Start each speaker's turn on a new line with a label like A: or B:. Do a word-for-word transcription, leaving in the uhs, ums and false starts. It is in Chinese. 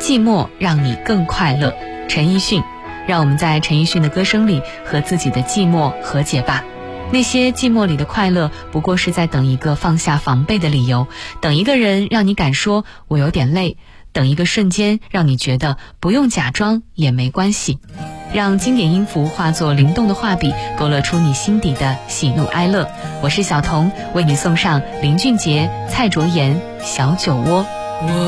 A: 寂寞让你更快乐。陈奕迅，让我们在陈奕迅的歌声里和自己的寂寞和解吧。那些寂寞里的快乐，不过是在等一个放下防备的理由，等一个人让你敢说我有点累，等一个瞬间让你觉得不用假装也没关系。让经典音符化作灵动的画笔，勾勒出你心底的喜怒哀乐。我是小童，为你送上林俊杰、蔡卓妍《小酒窝》。